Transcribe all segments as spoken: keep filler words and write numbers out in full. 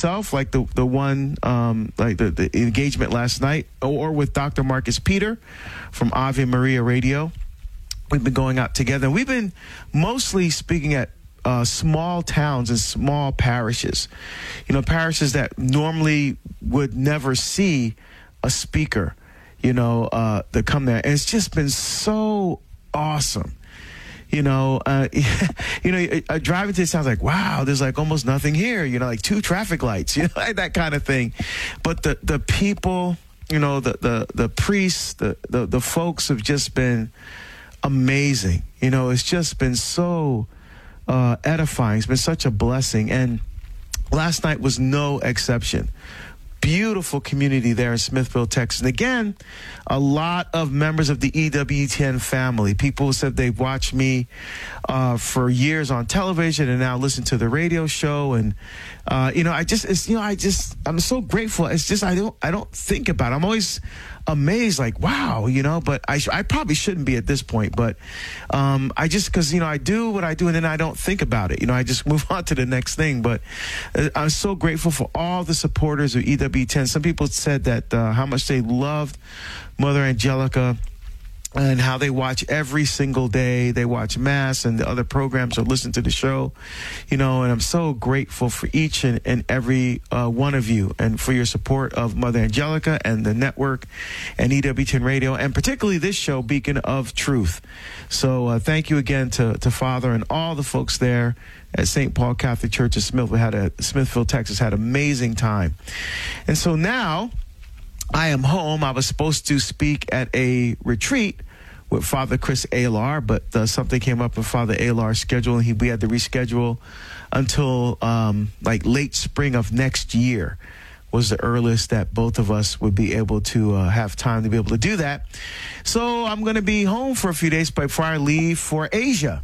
myself, like the the one, um, like the, the engagement last night, or with Doctor Marcus Peter from Ave Maria Radio. We've been going out together. We've been mostly speaking at uh, small towns and small parishes, you know, parishes that normally would never see a speaker, you know, uh, that come there. And it's just been so awesome. You know, uh, you know, uh, driving to it sounds like, wow, there's like almost nothing here, you know, like two traffic lights, you know, like that kind of thing. But the, the people, you know, the, the, the priests, the, the, the folks have just been amazing. You know, it's just been so uh, edifying. It's been such a blessing. And last night was no exception. Beautiful community there in Smithville, Texas. And again, a lot of members of the E W T N family. People said they've watched me uh, for years on television and now listen to the radio show. And, uh, you know, I just, it's, you know, I just, I'm so grateful. It's just, I don't, I don't think about it. I'm always amazed, like, wow, you know, but I, sh- I probably shouldn't be at this point. But um, I just, because, you know, I do what I do and then I don't think about it. You know, I just move on to the next thing. But uh, I'm so grateful for all the supporters of E W T N. Some people said that uh, how much they loved Mother Angelica and how they watch every single day. They watch Mass and the other programs or listen to the show, you know, and I'm so grateful for each and, and every uh, one of you and for your support of Mother Angelica and the network and E W T N Radio, and particularly this show, Beacon of Truth. So uh, thank you again to, to Father and all the folks there at Saint Paul Catholic Church in Smithville, had a, Smithville, Texas, had an amazing time. And so now I am home. I was supposed to speak at a retreat with Father Chris Alar, but uh, something came up with Father Alar's schedule, and he, we had to reschedule until um, like late spring of next year was the earliest that both of us would be able to uh, have time to be able to do that. So I'm going to be home for a few days before I leave for Asia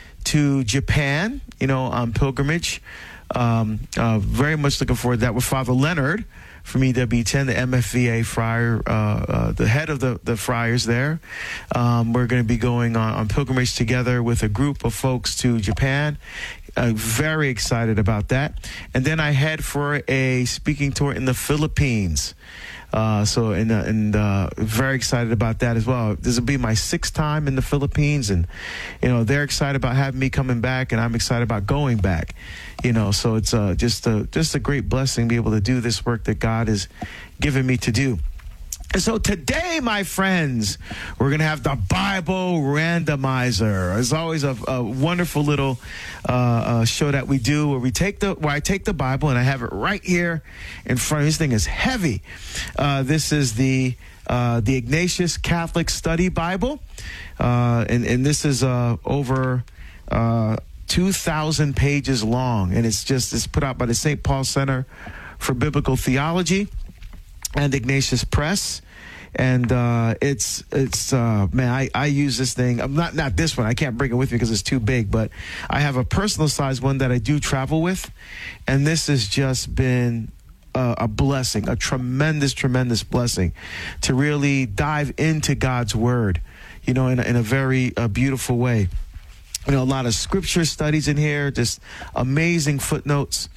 to Japan, you know, on pilgrimage. Um, uh, very much looking forward to that with Father Leonard from E W T N, the M F V A friar, uh, uh, the head of the, the friars there. Um, we're going to be going on, on pilgrimage together with a group of folks to Japan. Uh, very excited about that. And then I head for a speaking tour in the Philippines. Uh, so, and, uh, and uh, very excited about that as well. This will be my sixth time in the Philippines, and, you know, they're excited about having me coming back, and I'm excited about going back, you know, so it's uh, just, a, just a great blessing to be able to do this work that God has given me to do. And so today, my friends, we're going to have the Bible Randomizer. It's always a, a wonderful little uh, uh, show that we do where we take the where I take the Bible and I have it right here in front of me. This thing is heavy. Uh, this is the uh, the Ignatius Catholic Study Bible, uh, and and this is uh, over uh, two thousand pages long, and it's just it's put out by the Saint Paul Center for Biblical Theology and Ignatius Press. And uh, it's, it's uh, man, I, I use this thing. I'm not, not this one. I can't bring it with me because it's too big. But I have a personal size one that I do travel with. And this has just been a, a blessing, a tremendous, tremendous blessing to really dive into God's Word, you know, in a, in a very uh, beautiful way. You know, a lot of scripture studies in here, just amazing footnotes,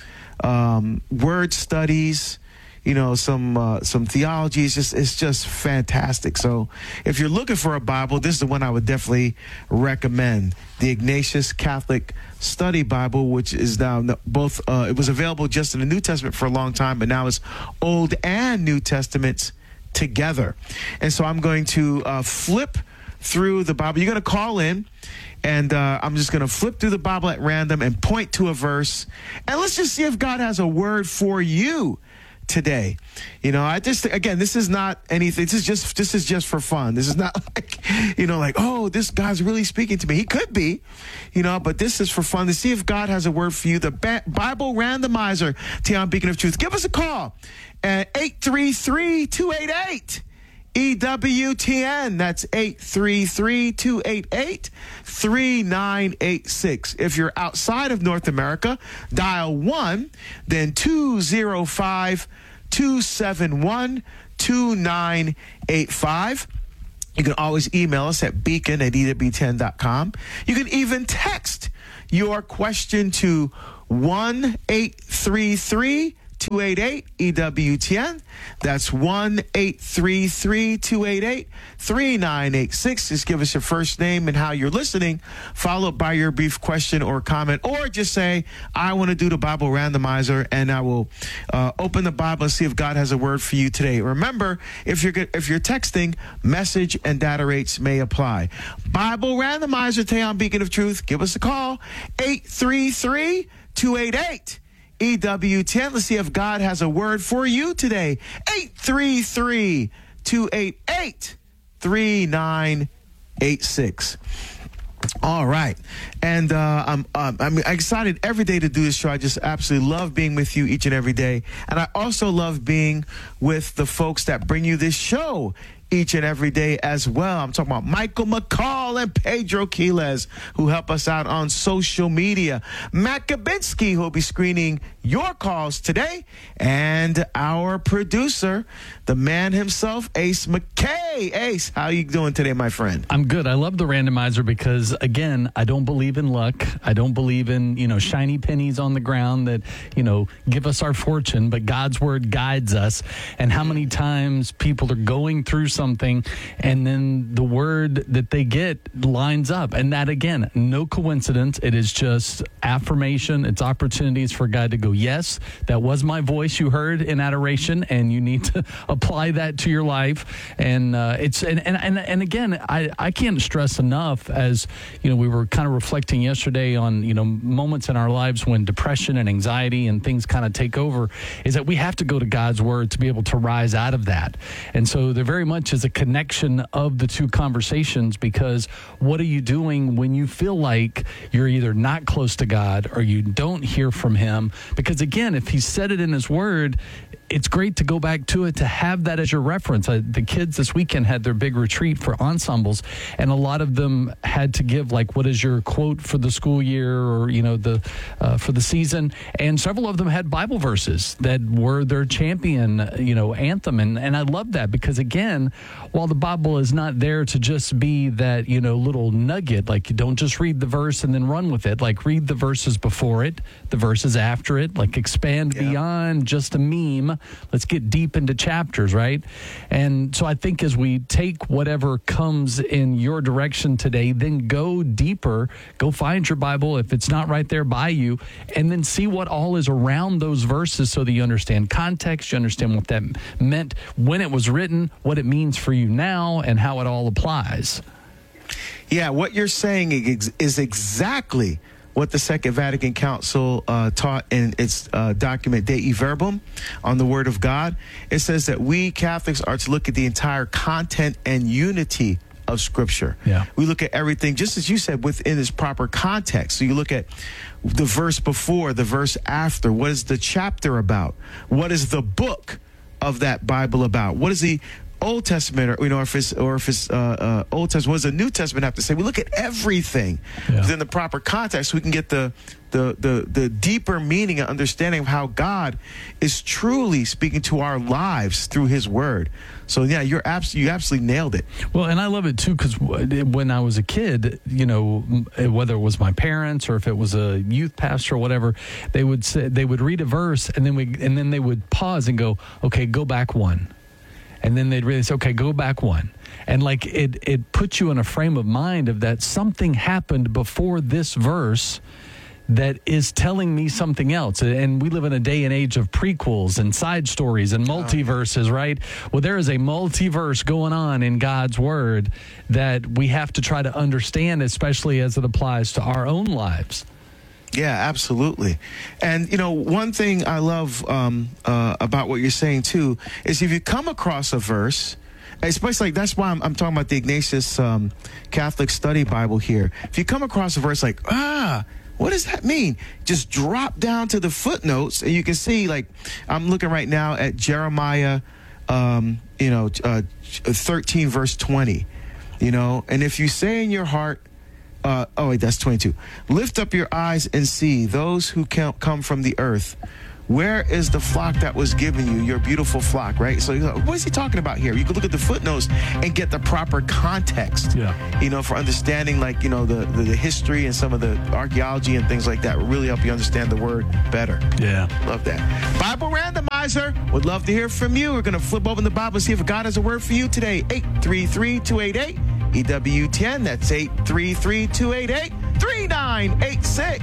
um, word studies, you know, some uh, some theology. It's just, it's just fantastic. So if you're looking for a Bible, this is the one I would definitely recommend. The Ignatius Catholic Study Bible, which is now both, uh, it was available just in the New Testament for a long time, but now it's Old and New Testaments together. And so I'm going to uh, flip through the Bible. You're going to call in, and uh, I'm just going to flip through the Bible at random and point to a verse. And let's just see if God has a word for you today. You know, I just, again, this is not anything. This is just, this is just for fun. This is not like, you know, like, oh, this God's really speaking to me. He could be, you know, but this is for fun to see if God has a word for you. The ba- Bible Randomizer, Tian Beacon of Truth. Give us a call at eight three three, two eight eight, E W T N. That's eight three three, two eight eight, three nine eight six. If you're outside of North America, dial one, then two zero five, two seven one, two nine eight five. You can always email us at beacon at E W T N dot com. You can even text your question to one eight three three, two eight eight, E W T N. That's one eight three three, two eight eight, three nine eight six. Just give us your first name and how you're listening, followed by your brief question or comment, or just say, I want to do the Bible randomizer, and I will uh, open the Bible and see if God has a word for you today. Remember, if you're if you're texting, message and data rates may apply. Bible randomizer today on Beacon of Truth. Give us a call, eight three three, two eight eight, E W T N. Let's see if God has a word for you today. eight three three, two eight eight, three nine eight six. All right. And uh, I'm, um, I'm excited every day to do this show. I just absolutely love being with you each and every day. And I also love being with the folks that bring you this show each and every day as well. I'm talking about Michael McCall and Pedro Quiles, who help us out on social media. Matt Gabinski, who will be screening your calls today. And our producer, the man himself, Ace McKay. Ace, how you doing today, my friend? I'm good. I love the randomizer because, again, I don't believe in luck. I don't believe in, you know, shiny pennies on the ground that, you know, give us our fortune, but God's word guides us. And how many times people are going through something and then the word that they get lines up. And that, again, no coincidence. It is just affirmation. It's opportunities for God to go, yes, that was my voice you heard in adoration, and you need to apply that to your life. And uh, it's and, and, and, and again, I, I can't stress enough, as, you know, we were kind of reflecting yesterday on, you know, moments in our lives when depression and anxiety and things kind of take over, is that we have to go to God's word to be able to rise out of that. And so there very much is a connection of the two conversations, because what are you doing when you feel like you're either not close to God or you don't hear from him? Because again, if he said it in his word, it's great to go back to it, to have that as your reference. Uh, the kids this weekend had their big retreat for ensembles, and a lot of them had to give, like, what is your quote for the school year, or, you know, the uh, for the season. And several of them had Bible verses that were their champion, you know, anthem. And, and I love that, because, again, while the Bible is not there to just be that, you know, little nugget, like, you don't just read the verse and then run with it. Like, read the verses before it, the verses after it, like, expand yeah. beyond just a meme. Let's get deep into chapters, right? And so I think as we take whatever comes in your direction today, then go deeper, go find your Bible if it's not right there by you, and then see what all is around those verses so that you understand context, you understand what that meant when it was written, what it means for you now, and how it all applies. Yeah, what you're saying is exactly what the Second Vatican Council uh, taught in its uh, document Dei Verbum on the Word of God. It says that we Catholics are to look at the entire content and unity of Scripture. Yeah. We look at everything, just as you said, within its proper context. So you look at the verse before, the verse after. What is the chapter about? What is the book of that Bible about? What is the Old Testament, or, you know, if it's or if it's uh, uh, Old Testament, what does the New Testament have to say? We look at everything yeah. within the proper context, so we can get the the the the deeper meaning and understanding of how God is truly speaking to our lives through His Word. So yeah, you're abs- you absolutely nailed it. Well, and I love it too, because when I was a kid, you know, whether it was my parents or if it was a youth pastor or whatever, they would say they would read a verse, and then we and then they would pause and go, okay, go back one. And then they'd really say, okay, go back one. And like it, it puts you in a frame of mind of that something happened before this verse that is telling me something else. And we live in a day and age of prequels and side stories and multiverses, right? Well, there is a multiverse going on in God's word that we have to try to understand, especially as it applies to our own lives. Yeah, absolutely. And, you know, one thing I love um, uh, about what you're saying, too, is if you come across a verse, especially like that's why I'm, I'm talking about the Ignatius um, Catholic Study Bible here. If you come across a verse like, ah, what does that mean? Just drop down to the footnotes, and you can see, like, I'm looking right now at Jeremiah, um, you know, uh, thirteen, verse twenty, you know, and if you say in your heart, Uh, oh, wait, that's twenty-two. Lift up your eyes and see those who come from the earth where is the flock that was given you, your beautiful flock, right? So what is he talking about here? You can look at the footnotes and get the proper context, yeah. you know, for understanding, like, you know, the, the, the history and some of the archaeology and things like that will really help you understand the word better. Yeah. Love that. Bible Randomizer. Would love to hear from you. We're going to flip open the Bible and see if God has a word for you today. eight three three, two eight eight, E W T N. That's eight three three, two eight eight, three nine eight six.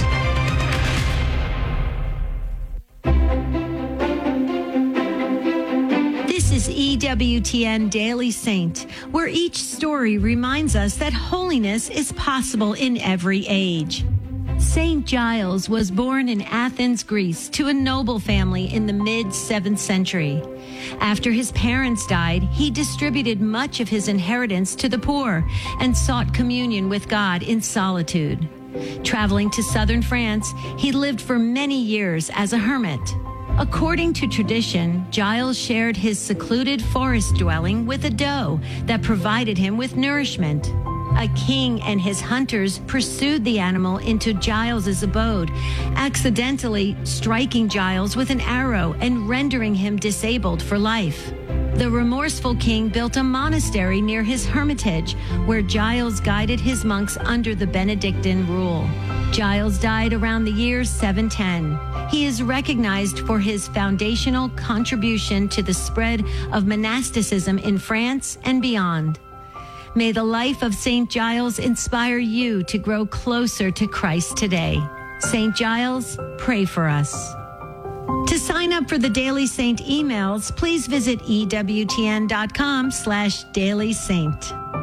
This is E W T N Daily Saint, where each story reminds us that holiness is possible in every age. Saint Giles was born in Athens, Greece, to a noble family in the mid-seventh century. After his parents died, he distributed much of his inheritance to the poor and sought communion with God in solitude. Traveling to southern France, he lived for many years as a hermit. According to tradition, Giles shared his secluded forest dwelling with a doe that provided him with nourishment. A king and his hunters pursued the animal into Giles's abode, accidentally striking Giles with an arrow and rendering him disabled for life. The remorseful king built a monastery near his hermitage, where Giles guided his monks under the Benedictine rule. Giles died around the year seven ten. He is recognized for his foundational contribution to the spread of monasticism in France and beyond. May the life of Saint Giles inspire you to grow closer to Christ today. Saint Giles, pray for us. To sign up for the Daily Saint emails, please visit E W T N dot com slash Daily Saint.